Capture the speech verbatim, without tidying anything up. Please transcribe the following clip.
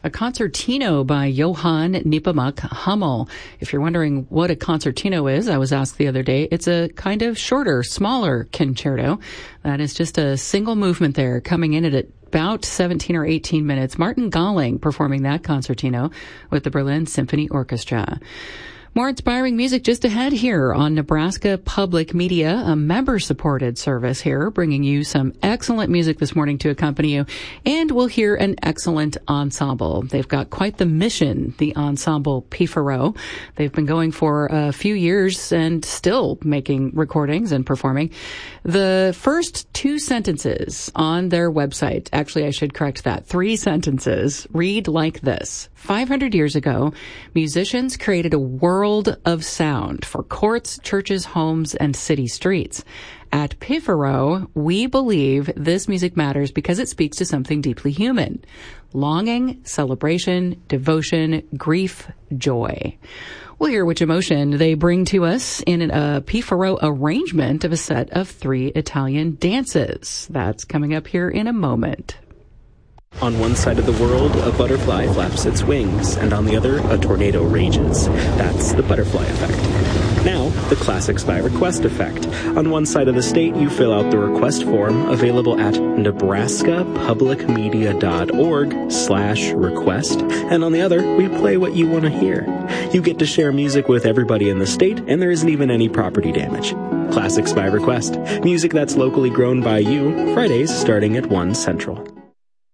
A concertino by Johann Nepomuk Hummel. If you're wondering what a concertino is, I was asked the other day, it's a kind of shorter, smaller concerto. That is just a single movement there, coming in at about seventeen or eighteen minutes. Martin Galling performing that concertino with the Berlin Symphony Orchestra. More inspiring music just ahead here on Nebraska Public Media, a member-supported service here, bringing you some excellent music this morning to accompany you. And we'll hear an excellent ensemble. They've got quite the mission, the ensemble Pifaro. They've been going for a few years and still making recordings and performing. The first two sentences on their website, actually I should correct that, three sentences, read like this. five hundred years ago, musicians created a world of sound for courts, churches, homes, and city streets. At Pifaro, we believe this music matters because it speaks to something deeply human. Longing, celebration, devotion, grief, joy. We'll hear which emotion they bring to us in a Pifaro arrangement of a set of three Italian dances. That's coming up here in a moment. On one side of the world, a butterfly flaps its wings, and on the other, a tornado rages. That's the butterfly effect. Now, the classics by request effect. On one side of the state, you fill out the request form, available at nebraskapublicmedia.org slash request, and on the other, we play what you want to hear. You get to share music with everybody in the state, and there isn't even any property damage. Classics by request. Music that's locally grown by you, Fridays starting at one Central.